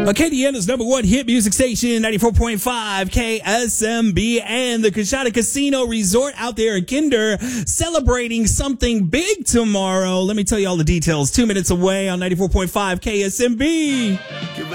Acadiana's number one hit music station, 94.5 KSMB, and the Coshada Casino Resort out there in Kinder celebrating something big tomorrow. Let me tell you all the details. 2 minutes away on 94.5 KSMB.